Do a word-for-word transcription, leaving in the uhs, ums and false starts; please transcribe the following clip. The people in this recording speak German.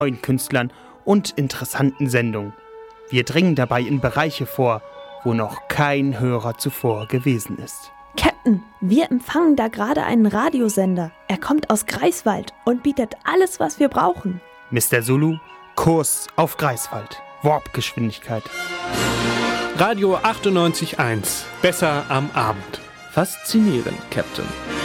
neuen Künstlern und interessanten Sendungen. Wir dringen dabei in Bereiche vor, wo noch kein Hörer zuvor gewesen ist. Captain, wir empfangen da gerade einen Radiosender. Er kommt aus Greifswald und bietet alles, was wir brauchen. Mister Zulu, Kurs auf Greifswald. Warpgeschwindigkeit. Radio achtundneunzig Komma eins. Besser am Abend. Faszinierend, Captain.